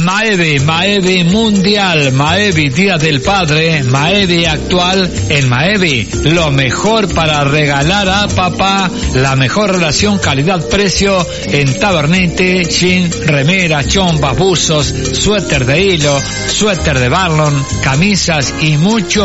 Maevi Mundial, Maevi Día del Padre, Maevi actual. En Maevi, lo mejor para regalar a papá, la mejor relación calidad-precio en Tabernete, jean, remeras, chombas, buzos, suéter de hilo, suéter de balón, camisas y mucho